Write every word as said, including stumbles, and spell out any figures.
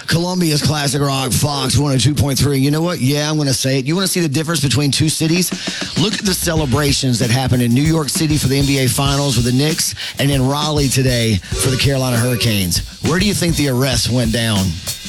Columbia's Classic Rock, Fox one oh two point three. You know what? Yeah, I'm going to say it. You want to see the difference between two cities? Look at the celebrations that happened in New York City for the N B A Finals with the Knicks and in Raleigh today for the Carolina Hurricanes. Where do you think the arrests went down?